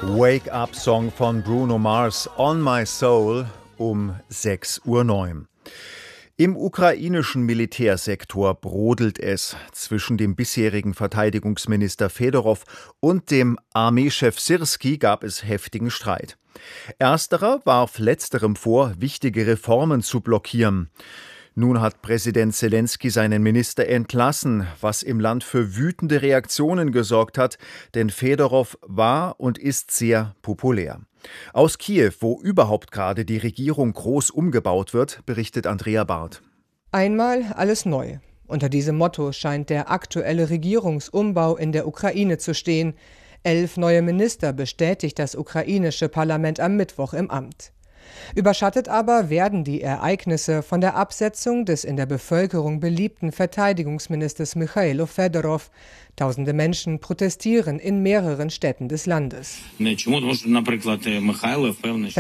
Wake-up-Song von Bruno Mars, On My Soul, um 6:09 Uhr. Im ukrainischen Militärsektor brodelt es. Zwischen dem bisherigen Verteidigungsminister Fedorow und dem Armeechef Syrskij gab es heftigen Streit. Ersterer warf Letzterem vor, wichtige Reformen zu blockieren. Nun hat Präsident Selenskyj seinen Minister entlassen, was im Land für wütende Reaktionen gesorgt hat, denn Fedorow war und ist sehr populär. Aus Kiew, wo überhaupt gerade die Regierung groß umgebaut wird, berichtet Andrea Barth. Einmal alles neu. Unter diesem Motto scheint der aktuelle Regierungsumbau in der Ukraine zu stehen. 11 neue Minister bestätigt das ukrainische Parlament am Mittwoch im Amt. Überschattet aber werden die Ereignisse von der Absetzung des in der Bevölkerung beliebten Verteidigungsministers Michailo Fedorow. Tausende Menschen protestieren in mehreren Städten des Landes.